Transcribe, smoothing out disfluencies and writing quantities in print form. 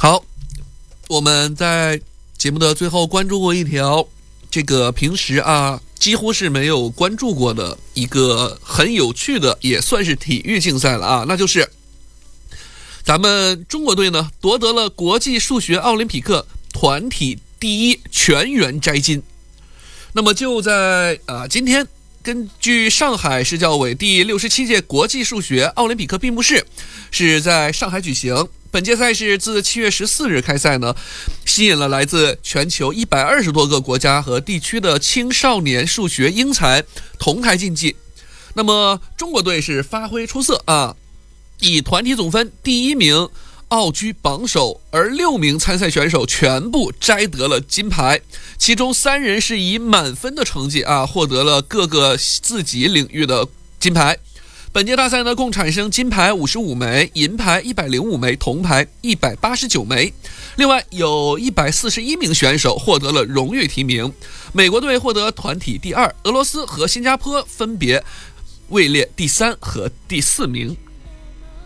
好，我们在节目的最后关注过一条这个平时几乎是没有关注过的一个很有趣的也算是体育竞赛了那就是咱们中国队呢夺得了国际数学奥林匹克团体第1全员摘金。那么就在今天，根据上海市教委第67届国际数学奥林匹克闭幕式是在上海举行。本届赛事自7月14日开赛呢，吸引了来自全球120多个国家和地区的青少年数学英才同台竞技。那么中国队是发挥出色以团体总分第1名傲居榜首，而6名参赛选手全部摘得了金牌，其中3人是以满分的成绩获得了各个自己领域的金牌。本届大赛呢，共产生金牌55枚，银牌105枚，铜牌189枚。另外有141名选手获得了荣誉提名，美国队获得团体第2，俄罗斯和新加坡分别位列第3和第4名。